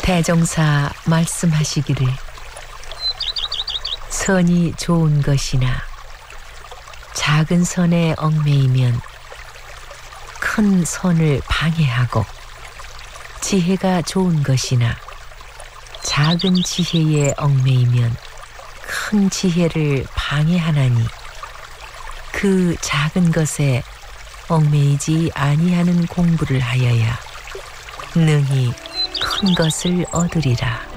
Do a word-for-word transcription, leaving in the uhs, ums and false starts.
대종사 말씀하시기를 선이 좋은 것이나 작은 선에 얽매이면 큰 선을 방해하고 지혜가 좋은 것이나 작은 지혜에 얽매이면 큰 지혜를 방해하나니 그 작은 것에 얽매이지 아니하는 공부를 하여야 능히 큰 것을 얻으리라.